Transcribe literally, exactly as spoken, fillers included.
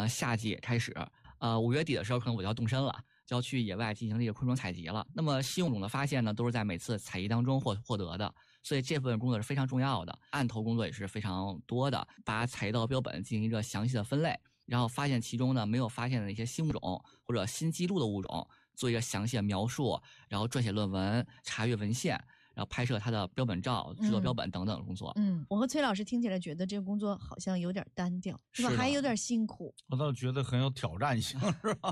呃，夏季开始，呃，五月底的时候可能我就要动身了，就要去野外进行这个昆虫采集了。那么新物种的发现呢，都是在每次采集当中获获得的，所以这部分工作是非常重要的。案头工作也是非常多的，把采集到的标本进行一个详细的分类，然后发现其中呢没有发现的一些新物种或者新记录的物种，做一个详细的描述，然后撰写论文、查阅文献，然后拍摄它的标本照、制作标本等等的工作。 嗯，我和崔老师听起来觉得这个工作好像有点单调，是吧？ 是还有点辛苦。 我倒觉得很有挑战性，是吧？